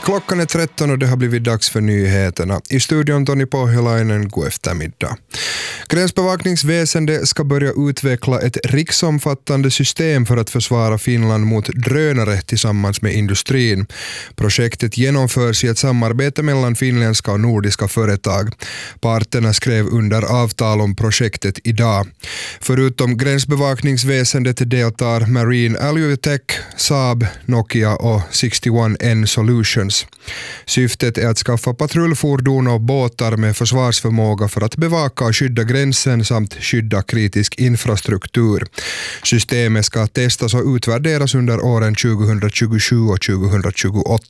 Klockan är 13 och det har blivit dags för nyheterna. I studion Tony Pohjolainen, god eftermiddag. Gränsbevakningsväsendet ska börja utveckla ett riksomfattande system för att försvara Finland mot drönare tillsammans med industrin. Projektet genomförs i ett samarbete mellan finländska och nordiska företag. Parterna skrev under avtal om projektet idag. Förutom gränsbevakningsväsendet deltar Marine Alutech, Saab, Nokia och 61N Solutions. Syftet är att skaffa patrullfordon och båtar med försvarsförmåga för att bevaka och skydda gränsen samt skydda kritisk infrastruktur. Systemet ska testas och utvärderas under åren 2027 och 2028.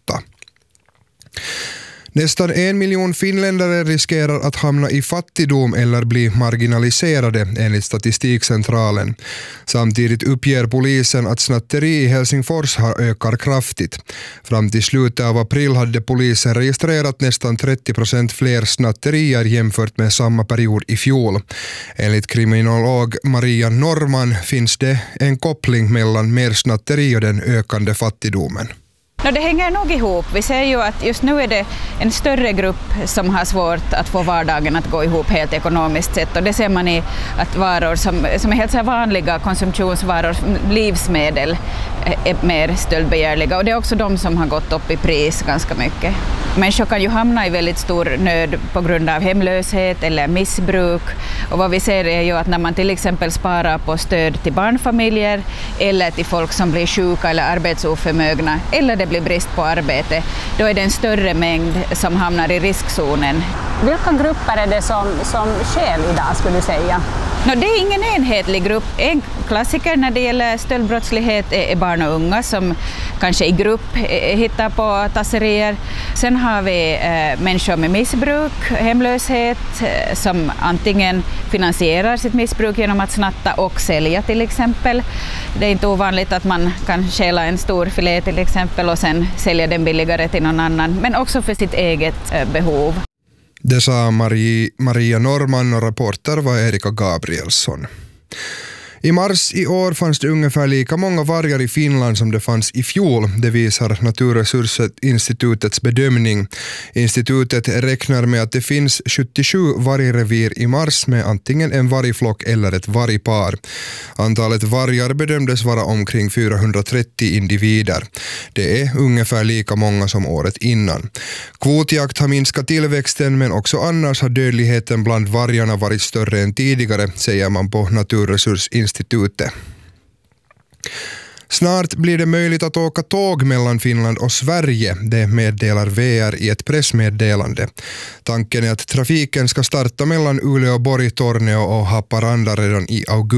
Nästan 1 miljon finländare riskerar att hamna i fattigdom eller bli marginaliserade enligt Statistikcentralen. Samtidigt uppger polisen att snatteri i Helsingfors har ökat kraftigt. Fram till slutet av april hade polisen registrerat nästan 30% fler snatterier jämfört med samma period i fjol. Enligt kriminolog Maria Norman finns det en koppling mellan mer snatteri och den ökande fattigdomen. Det hänger nog ihop. Vi ser ju att just nu är det en större grupp som har svårt att få vardagen att gå ihop helt ekonomiskt sett. Och det ser man i att varor som är helt så vanliga konsumtionsvaror, livsmedel, är mer stöldbegärliga. Och det är också de som har gått upp i pris ganska mycket. Människor kan ju hamna i väldigt stor nöd på grund av hemlöshet eller missbruk. Och vad vi ser är ju att när man till exempel sparar på stöd till barnfamiljer eller till folk som blir sjuka eller arbetsoförmögna eller det blir brist på arbete, då är det en större mängd som hamnar i riskzonen. Vilka grupper är det som skäl idag skulle du säga? Det är ingen enhetlig grupp. En klassiker när det gäller stöldbrottslighet är barn och unga som kanske i grupp hittar på tasserier. Sen har vi människor med missbruk, hemlöshet som antingen finansierar sitt missbruk genom att snatta och sälja till exempel. Det är inte ovanligt att man kan stjäla en stor filé till exempel och sen sälja den billigare till någon annan, men också för sitt eget behov. Det sa Maria Norman och reporter var Erika Gabrielsson. I mars i år fanns det ungefär lika många vargar i Finland som det fanns i fjol. Det visar Naturresursinstitutets bedömning. Institutet räknar med att det finns 77 vargrevir i mars med antingen en vargflock eller ett vargpar. Antalet vargar bedömdes vara omkring 430 individer. Det är ungefär lika många som året innan. Kvotjakt har minskat tillväxten, men också annars har dödligheten bland vargarna varit större än tidigare, säger man på Naturresursinstitutet. Snart blir det möjligt att åka tåg mellan Finland och Sverige, det meddelar VR i ett pressmeddelande. Tanken är att trafiken ska starta mellan Uleåborg, Torneå och Haparanda redan i augusti.